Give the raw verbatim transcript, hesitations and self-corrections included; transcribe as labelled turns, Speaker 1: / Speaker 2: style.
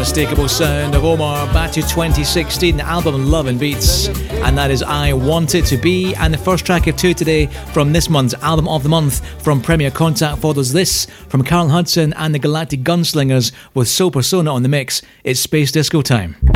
Speaker 1: unmistakable sound of Omar back to twenty sixteen, the album Love and Beats, and that is I Want It To Be. And the first track of two today from this month's Album of the Month from Premier Contact follows this from Carl Hudson and the Galactic Gunslingers with Soul Persona on the mix. It's Space Disco time.